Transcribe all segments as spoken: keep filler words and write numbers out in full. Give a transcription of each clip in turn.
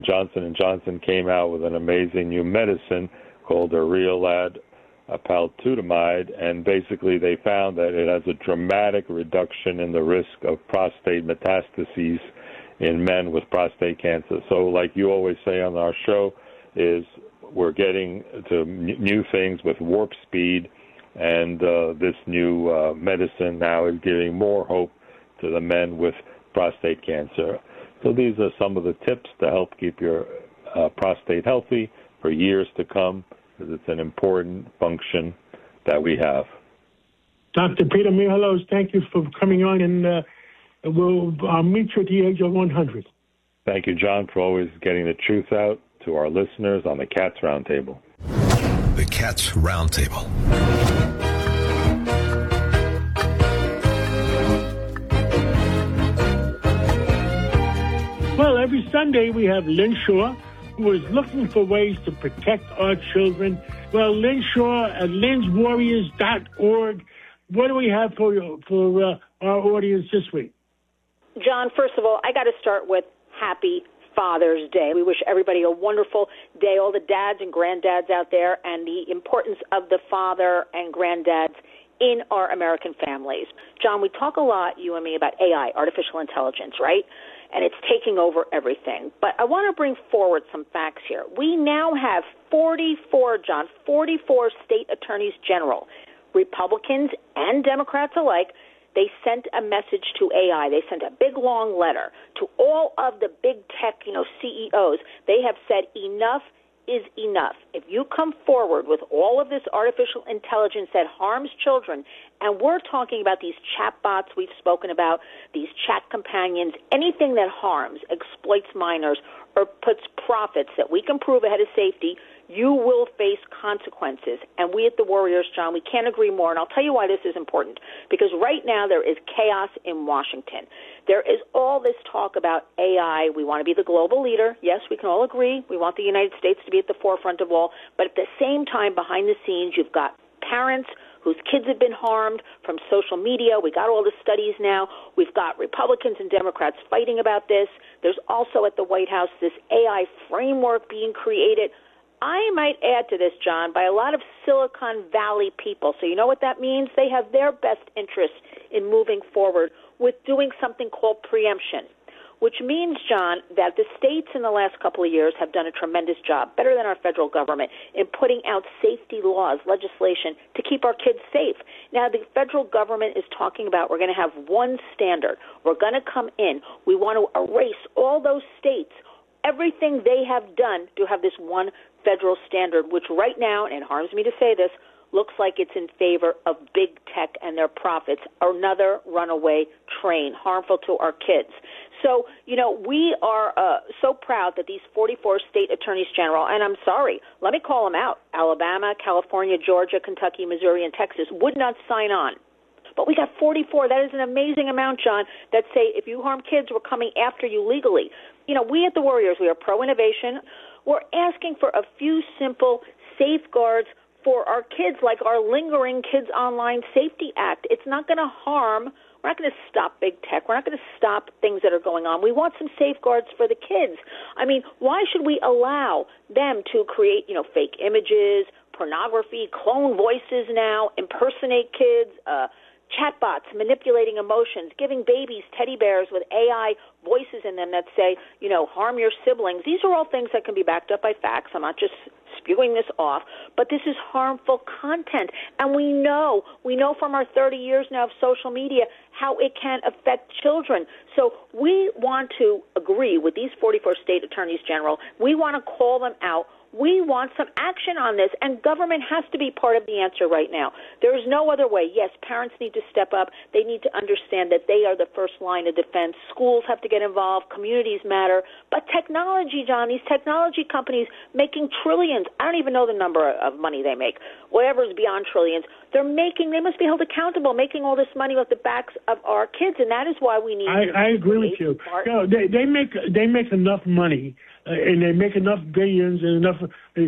Johnson and Johnson came out with an amazing new medicine called Arielad paltusotine, and basically they found that it has a dramatic reduction in the risk of prostate metastases in men with prostate cancer. So like you always say on our show, is we're getting to new things with warp speed, and uh, this new uh, medicine now is giving more hope to the men with prostate cancer. So these are some of the tips to help keep your uh, prostate healthy for years to come, because it's an important function that we have. Doctor Peter Michalos, thank you for coming on, and uh, we'll I'll meet you at the age of one hundred. Thank you, John, for always getting the truth out to our listeners on the Cats Roundtable. The Cats Roundtable. Well, every Sunday we have Lynn Shaw, who is looking for ways to protect our children. Well, Lynn Shaw at lynns warriors dot org. What do we have for for uh, our audience this week? John, first of all, I got to start with happy Father's Day. We wish everybody a wonderful day, all the dads and granddads out there, and the importance of the father and granddads in our American families. John, we talk a lot, you and me, about A I, artificial intelligence, right? And it's taking over everything. But I want to bring forward some facts here. We now have forty-four, John, forty-four state attorneys general, Republicans and Democrats alike. They sent a message to A I. They sent a big, long letter to all of the big tech, you know, C E Os. They have said enough is enough. If you come forward with all of this artificial intelligence that harms children, and we're talking about these chatbots we've spoken about, these chat companions, anything that harms, exploits minors, or puts profits that we can prove ahead of safety, you will face consequences. And we at the Warriors, John, we can't agree more. And I'll tell you why this is important. Because right now there is chaos in Washington. There is all this talk about A I. We want to be the global leader. Yes, we can all agree. We want the United States to be at the forefront of all. But at the same time, behind the scenes, you've got parents whose kids have been harmed from social media. We got all the studies now. We've got Republicans and Democrats fighting about this. There's also at the White House this A I framework being created. I might add to this, John, by a lot of Silicon Valley people. So you know what that means? They have their best interests in moving forward with doing something called preemption, which means, John, that the states in the last couple of years have done a tremendous job, better than our federal government, in putting out safety laws, legislation to keep our kids safe. Now, the federal government is talking about we're going to have one standard. We're going to come in. We want to erase all those states, everything they have done to have this one federal standard, which right now, and it harms me to say this, looks like it's in favor of big tech and their profits, another runaway train, harmful to our kids. So, you know, we are uh, so proud that these forty-four state attorneys general, and I'm sorry, let me call them out, Alabama, California, Georgia, Kentucky, Missouri, and Texas, would not sign on. But we got forty-four. That is an amazing amount, John, that say if you harm kids, we're coming after you legally. You know, we at the Warriors, we are pro-innovation. We're asking for a few simple safeguards for our kids, like our lingering Kids Online Safety Act. It's not going to harm. We're not going to stop big tech. We're not going to stop things that are going on. We want some safeguards for the kids. I mean, why should we allow them to create, you know, fake images, pornography, clone voices now, impersonate kids, uh, chatbots manipulating emotions, giving babies teddy bears with A I voices in them that say, you know, harm your siblings. These are all things that can be backed up by facts. I'm not just spewing this off, but this is harmful content. And we know, we know from our thirty years now of social media how it can affect children. So we want to agree with these forty-four state attorneys general. We want to call them out. We want some action on this, and government has to be part of the answer right now. There is no other way. Yes, parents need to step up. They need to understand that they are the first line of defense. Schools have to get involved. Communities matter. But technology, John, these technology companies making trillions. I don't even know the number of money they make. Whatever is beyond trillions. They're making, they must be held accountable, making all this money off the backs of our kids, and that is why we need I, to I agree with you. you know, they, they make they make enough money. Uh, and they make enough billions and enough, uh,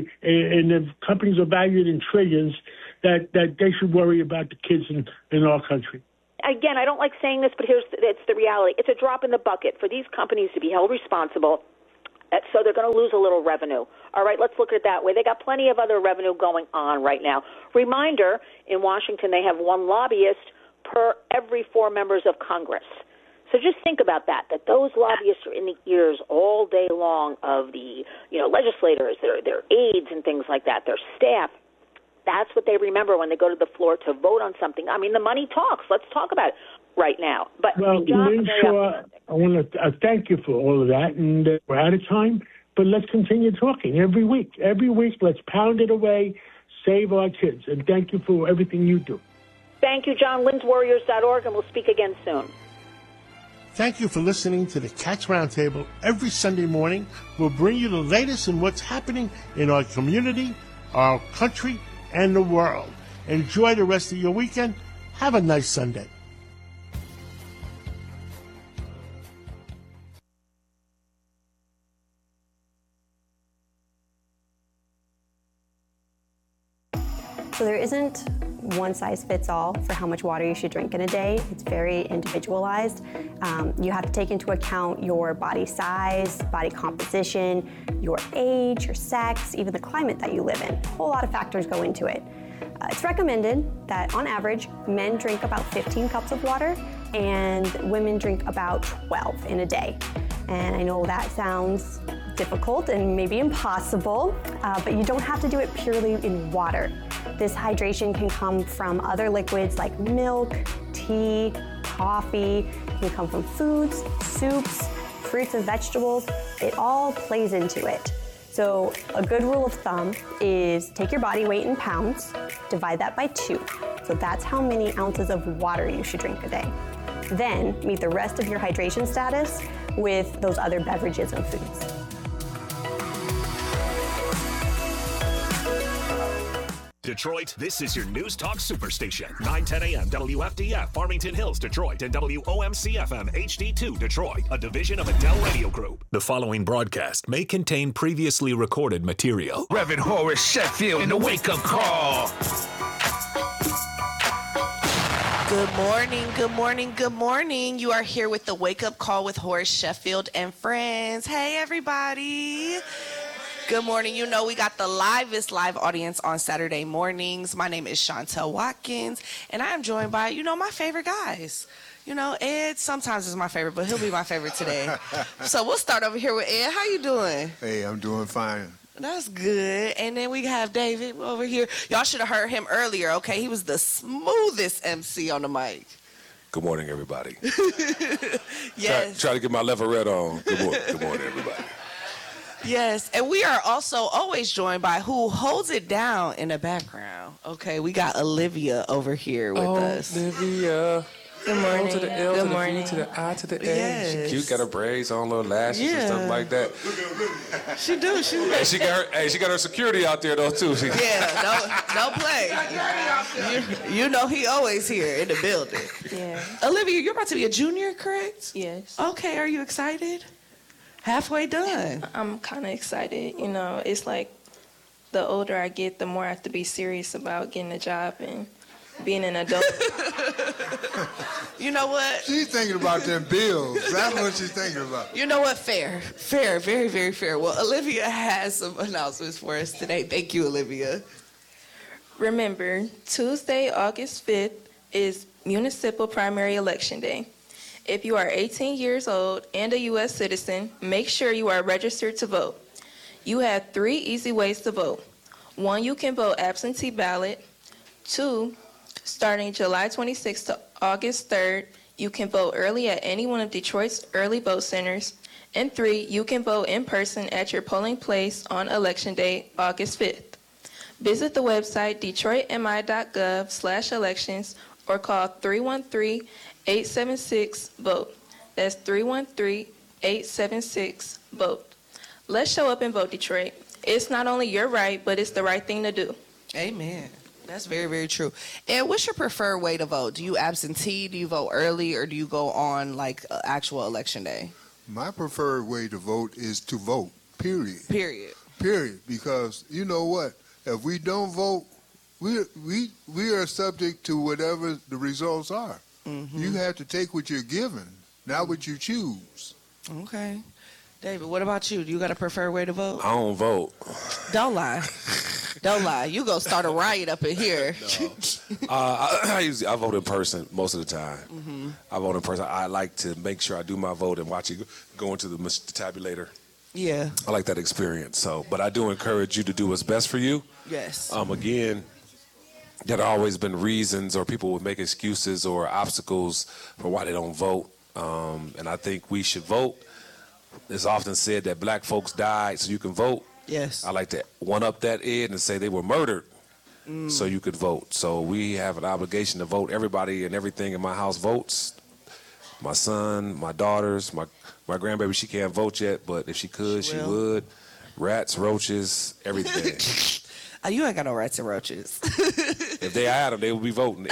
and the companies are valued in trillions that, that they should worry about the kids in, in our country. Again, I don't like saying this, but here's the, it's the reality. It's a drop in the bucket for these companies to be held responsible. So they're going to lose a little revenue. All right, let's look at it that way. They got plenty of other revenue going on right now. Reminder, in Washington, they have one lobbyist per every four members of Congress. So just think about that, that those lobbyists are in the ears all day long of the, you know, legislators, their, their aides and things like that, their staff. That's what they remember when they go to the floor to vote on something. I mean, the money talks. Let's talk about it right now. But well, John, Lynn Shaw, I want to uh, thank you for all of that, and uh, we're out of time, but let's continue talking every week. Every week, let's pound it away, save our kids, and thank you for everything you do. Thank you, John. Linz Warriors dot org, and we'll speak again soon. Thank you for listening to the Cats Roundtable. Every Sunday morning, we'll bring you the latest in what's happening in our community, our country, and the world. Enjoy the rest of your weekend. Have a nice Sunday. So there isn't one size fits all for how much water you should drink in a day. It's very individualized. Um, you have to take into account your body size, body composition, your age, your sex, even the climate that you live in. A whole lot of factors go into it. Uh, it's recommended that on average, men drink about fifteen cups of water and women drink about twelve in a day. And I know that sounds difficult and maybe impossible, uh, but you don't have to do it purely in water. This hydration can come from other liquids like milk, tea, coffee. It can come from foods, soups, fruits and vegetables. It all plays into it. So a good rule of thumb is take your body weight in pounds, divide that by two. So that's how many ounces of water you should drink a day. Then meet the rest of your hydration status with those other beverages and foods. Detroit, this is your News Talk Superstation. nine ten a.m. W F D F, Farmington Hills, Detroit, and W O M C F M H D two, Detroit, a division of Adele Radio Group. The following broadcast may contain previously recorded material. Reverend Horace Sheffield in the wake-up call. Good morning, good morning, good morning. You are here with the wake-up call with Horace Sheffield and friends. Hey, everybody. Good morning. You know we got the livest live audience on Saturday mornings. My name is Chantel Watkins, and I am joined by, you know, my favorite guys. You know, Ed sometimes is my favorite, but he'll be my favorite today. So we'll start over here with Ed. How you doing? Hey, I'm doing fine. That's good. And then we have David over here. Y'all should have heard him earlier, okay? He was the smoothest M C on the mic. Good morning, everybody. Yes. Try, try to get my Leverett on. Good morning, good morning, everybody. Yes, and we are also always joined by who holds it down in the background. Okay, we got Olivia over here with oh, us. Olivia. Good morning. O to the L Good to the morning. V to the I to the A. Yes. She cute, got her braids on, little lashes Yeah. and stuff like that. She do. She. Hey, she got her. Hey, she got her security out there though too. She, Yeah, no, no play. You, you know he always here in the building. Yeah. Olivia, you're about to be a junior, correct? Yes. Okay, are you excited? Halfway done. I'm kind of excited. You know, it's like the older I get, the more I have to be serious about getting a job and being an adult. You know what? She's thinking about them bills. That's what she's thinking about. You know what? Fair. Fair. Very, very fair. Well, Olivia has some announcements for us today. Thank you, Olivia. Remember, Tuesday, August fifth is Municipal Primary Election Day. If you are eighteen years old and a U S citizen, make sure you are registered to vote. You have three easy ways to vote. One, you can vote absentee ballot. Two, starting July twenty-sixth to August third, you can vote early at any one of Detroit's early vote centers. And three, you can vote in person at your polling place on Election Day, August fifth. Visit the website detroit m i dot gov slash elections or call three one three, eight seven six, vote. That's three one three, eight seven six, vote. Let's show up and vote, Detroit. It's not only your right, but it's the right thing to do. Amen. That's very, very true. And what's your preferred way to vote? Do you absentee? Do you vote early? Or do you go on, like, uh, actual election day? My preferred way to vote is to vote, period. Period. Period. Because you know what? If we don't vote, we we we are subject to whatever the results are. Mm-hmm. You have to take what you're given, not what you choose. Okay. David, what about you? Do you got a preferred way to vote? I don't vote. Don't lie. Don't lie. You go start a riot up in here. No. uh, I, I usually I vote in person most of the time. Mm-hmm. I vote in person. I like to make sure I do my vote and watch it go into the tabulator. Yeah. I like that experience. So, but I do encourage you to do what's best for you. Yes. Um. Again, there have always been reasons, or people would make excuses or obstacles for why they don't vote. Um. And I think we should vote. It's often said that black folks died so you can vote. Yes. I like to one-up that, Ed, and say they were murdered mm. so you could vote. So we have an obligation to vote. Everybody and everything in my house votes. My son, my daughters, my, my grandbaby, she can't vote yet, but if she could, she, she would. Rats, roaches, everything. Oh, you ain't got no rats and roaches. If they had them, they would be voting.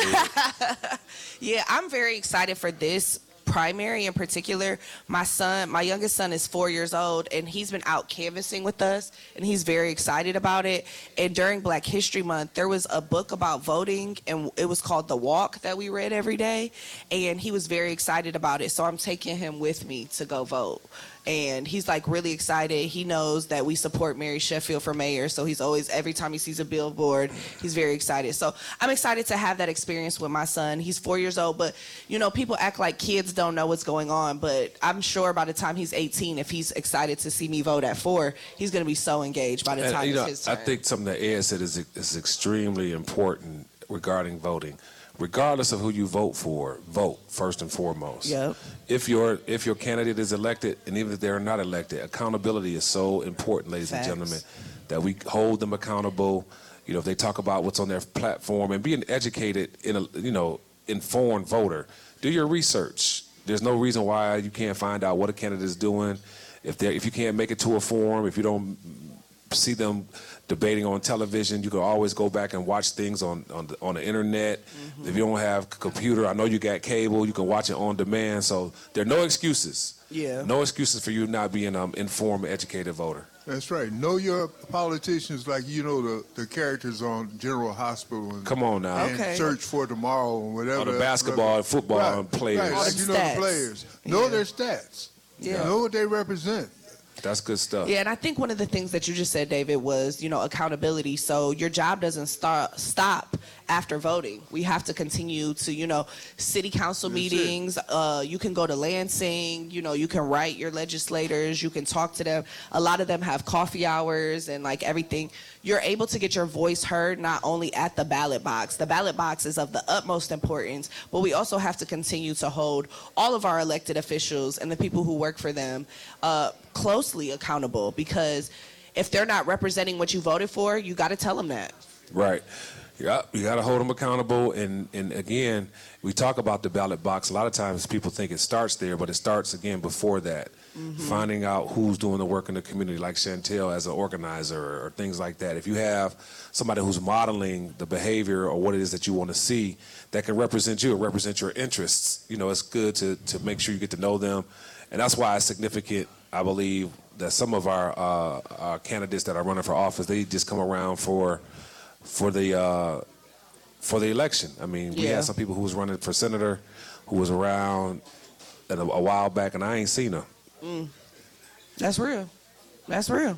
Yeah, I'm very excited for this primary in particular. My son, my youngest son is four years old, and he's been out canvassing with us, and he's very excited about it. And during Black History Month, there was a book about voting, and it was called The Walk that we read every day, and he was very excited about it. So I'm taking him with me to go vote. And he's like really excited. He knows that we support Mary Sheffield for mayor, so he's always, every time he sees a billboard, he's very excited. So I'm excited to have that experience with my son. He's four years old, but you know, people act like kids don't know what's going on, but I'm sure by the time he's eighteen, if he's excited to see me vote at four, he's going to be so engaged by the and, time you it's know, his turn. I think something that Ed said is, is extremely important regarding voting. Regardless of who you vote for, vote first and foremost. Yep. If your if your candidate is elected, and even if they're not elected, accountability is so important, ladies Facts. and gentlemen, that we hold them accountable. You know, if they talk about what's on their platform, and be an educated, in a, you know, informed voter. Do your research. There's no reason why you can't find out what a candidate is doing. If they if you can't make it to a forum, if you don't see them debating on television, you can always go back and watch things on on the, on the internet. Mm-hmm. If you don't have a computer, I know you got cable, you can watch it on demand. So there are no excuses. Yeah. No excuses for you not being an um, informed, educated voter. That's right. Know your politicians like you know the, the characters on General Hospital. And, Come on now. And Okay. Search for Tomorrow and whatever. Or the basketball and football right. and players. Right. Like you know Stats. the players. Know Yeah. their stats. Yeah. Know what they represent. That's good stuff. Yeah, and I think one of the things that you just said, David, was, you know, accountability. So your job doesn't start stop after voting. We have to continue to, you know, city council That's meetings. Uh, you can go to Lansing. You know, you can write your legislators. You can talk to them. A lot of them have coffee hours and like everything. You're able to get your voice heard not only at the ballot box. The ballot box is of the utmost importance, but we also have to continue to hold all of our elected officials and the people who work for them uh, closely accountable, because if they're not representing what you voted for, you got to tell them that. Right. Yeah, you got to hold them accountable. And, and again, we talk about the ballot box. A lot of times people think it starts there, but it starts again before that. Mm-hmm. Finding out who's doing the work in the community, like Chantel as an organizer or things like that. If you have somebody who's modeling the behavior or what it is that you want to see that can represent you or represent your interests, you know, it's good to, to make sure you get to know them. And that's why it's significant, I believe, that some of our, uh, our candidates that are running for office, they just come around for for the uh, for the election. I mean, we Yeah. had some people who was running for senator who was around a, a while back, and I ain't seen them. Mm. That's real. That's real.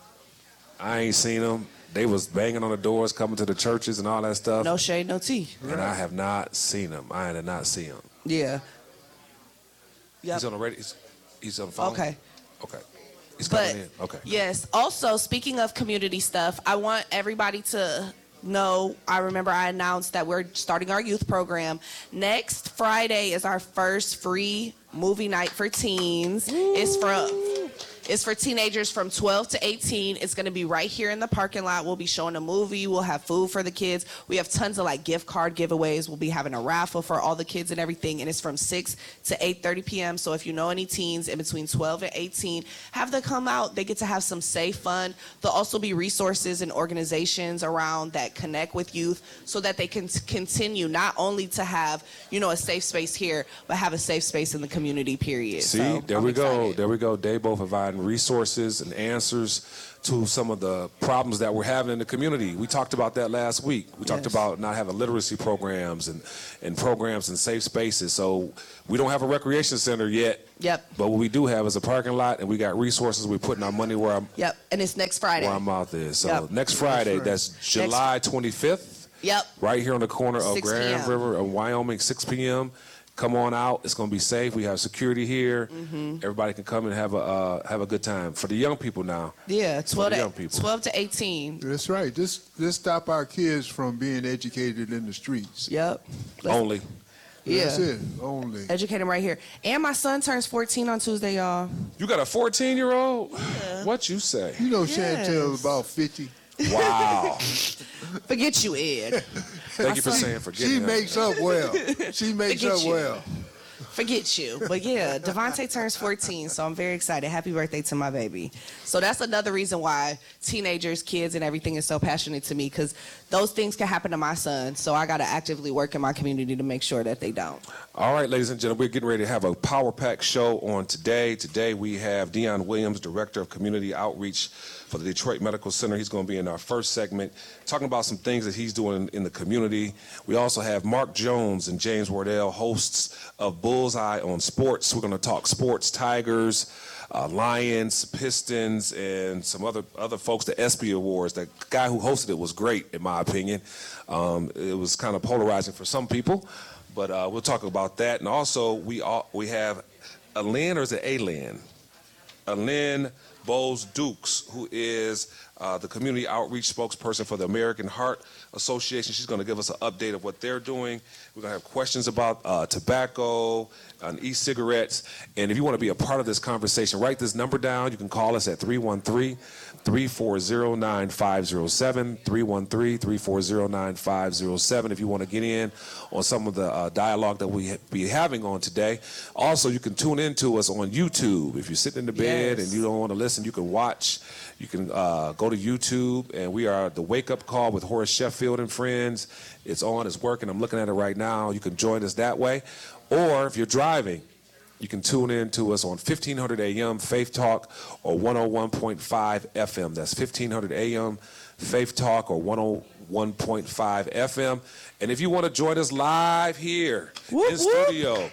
I ain't seen them. They was banging on the doors, coming to the churches and all that stuff. No shade, no tea. And I have not seen them. I did not see him. Yeah. Yep. He's on the radio. He's, he's on the phone. Okay. Okay. He's But coming in. Okay. yes, also speaking of community stuff, I want everybody to know, I remember I announced that we're starting our youth program. Next Friday is our first free movie night for teens. It's from It's for teenagers from twelve to eighteen. It's going to be right here in the parking lot. We'll be showing a movie. We'll have food for the kids. We have tons of like gift card giveaways. We'll be having a raffle for all the kids and everything. And it's from six to eight thirty p.m. So if you know any teens in between twelve and eighteen, have them come out. They get to have some safe fun. There'll also be resources and organizations around that connect with youth so that they can continue not only to have, you know, a safe space here, but have a safe space in the community, period. See, So, there I'm we go. excited. There we go. They both providing providing resources and answers to some of the problems that we're having in the community. We talked about that last week. We talked Yes. about not having literacy programs and, and programs in safe spaces. So we don't have a recreation center yet. Yep. But what we do have is a parking lot, and we got resources. We're putting our money where I'm, Yep. And it's next Friday. where our mouth is. So Yep. next Friday, That's that's July twenty-fifth. Yep. Right here on the corner of six Grand p.m. River and Wyoming, six p.m. Come on out. It's going to be safe. We have security here. Mm-hmm. Everybody can come and have a uh, have a good time. For the young people now. Yeah, twelve the young to, people. twelve to eighteen. That's right. This this stop our kids from being educated in the streets. Yep. Only. That's Yeah. it. Only. Educate them right here. And my son turns fourteen on Tuesday, y'all. You got a fourteen-year-old? What you say? You know Yes. Chantel's about fifty. Wow. Forget you, Ed. Thank you for saying She forgetting her. makes up well. She makes Forget up you. well. Forget you. But yeah, Devontae turns fourteen, so I'm very excited. Happy birthday to my baby. So that's another reason why teenagers, kids, and everything is so passionate to me, because those things can happen to my son. So I got to actively work in my community to make sure that they don't. All right, ladies and gentlemen, we're getting ready to have a Power Pack show on today. Today we have Dion Williams, Director of Community Outreach for the Detroit Medical Center. He's going to be in our first segment, talking about some things that he's doing in the community. We also have Mark Jones and James Wardell, hosts of Bullseye on Sports. We're going to talk sports, Tigers, uh, Lions, Pistons, and some other other folks. The ESPY Awards. The guy who hosted it was great, in my opinion. Um, it was kind of polarizing for some people, but uh, we'll talk about that. And also, we all, we have Alyn, or is it Alyn? Alyn Bowles Dukes, who is uh, the community outreach spokesperson for the American Heart Association. She's going to give us an update of what they're doing. We're going to have questions about uh, tobacco and e-cigarettes. And if you want to be a part of this conversation, write this number down. You can call us at three one three, three four zero, nine five zero seven, three one three, three four zero, nine five zero seven if you want to get in on some of the uh, dialogue that we ha- be having on today. Also, you can tune in to us on YouTube. If you're sitting in the bed Yes. and you don't want to listen, you can watch. You can uh, go to YouTube, and we are the Wake Up Call with Horace Sheffield and Friends. It's on, it's working. I'm looking at it right now. You can join us that way. Or if you're driving, you can tune in to us on fifteen hundred A M Faith Talk or one oh one point five F M. That's fifteen hundred A M Faith Talk or one oh one point five F M. And if you want to join us live here Whoop, in whoop. studio,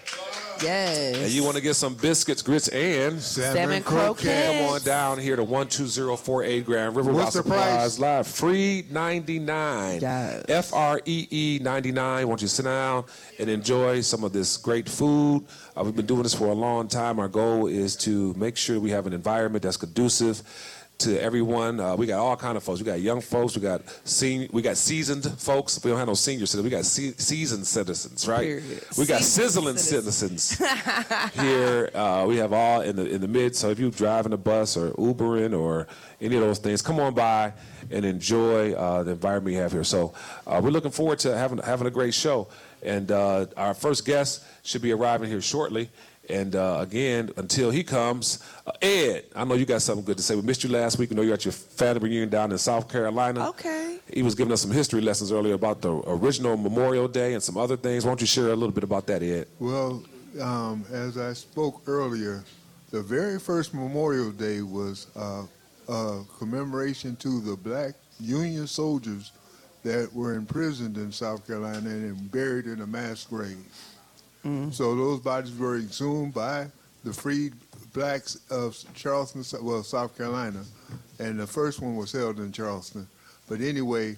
Yes. and you want to get some biscuits, grits, and Salmon croquettes. come on down here to one two zero four eight Grand River. What's While the price? Supplies Live. Free ninety-nine. Yes. F R E E ninety-nine. Want you to sit down and enjoy some of this great food. Uh, we've been doing this for a long time. Our goal is to make sure we have an environment that's conducive to everyone. Uh, we got all kind of folks. We got young folks. We got senior, we got seasoned folks. We don't have no senior citizens. We got se- seasoned citizens, right? Period. We got Seasoned sizzling citizens here. Uh, we have all in the in the mid. So if you're driving a bus or Ubering or any of those things, come on by and enjoy uh, the environment we have here. So uh, we're looking forward to having having a great show. And uh, our first guest should be arriving here shortly. And uh, again, until he comes, uh, Ed, I know you got something good to say. We missed you last week. We know you're at your family reunion down in South Carolina. Okay. He was giving us some history lessons earlier about the original Memorial Day and some other things. Why don't you share a little bit about that, Ed? Well, um, as I spoke earlier, the very first Memorial Day was uh, a commemoration to the black Union soldiers that were imprisoned in South Carolina and buried in a mass grave. Mm-hmm. So those bodies were exhumed by the freed blacks of Charleston, well, South Carolina, and the first one was held in Charleston. But anyway,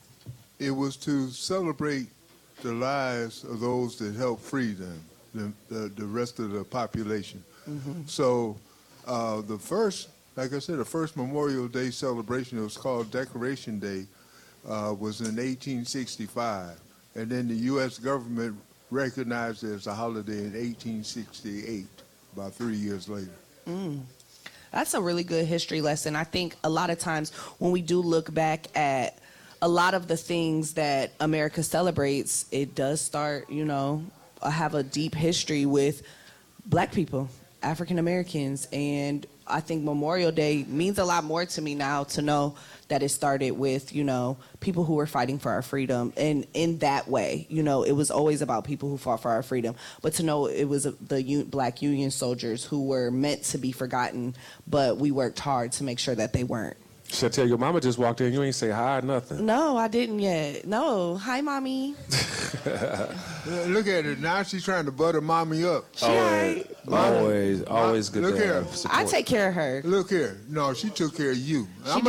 it was to celebrate the lives of those that helped free them, the, the, the rest of the population. Mm-hmm. So uh, the first, like I said, the first Memorial Day celebration, it was called Decoration Day, uh, was in eighteen sixty-five. And then the U S government recognized it as a holiday in eighteen sixty-eight, about three years later. Mm. That's a really good history lesson. I think a lot of times when we do look back at a lot of the things that America celebrates, it does start, you know, have a deep history with black people, African Americans, and I think Memorial Day means a lot more to me now to know that it started with, you know, people who were fighting for our freedom. And in that way, you know, it was always about people who fought for our freedom. But to know it was the U- black Union soldiers who were meant to be forgotten, but we worked hard to make sure that they weren't. Chantel, your mama just walked in. You ain't say hi or nothing. No, I didn't yet. No. Hi, Mommy. Look at her. Now she's trying to butter Mommy up. She always, always, always good Look to here. have support. I take care of her. Look here. No, she took care of you. She I'm did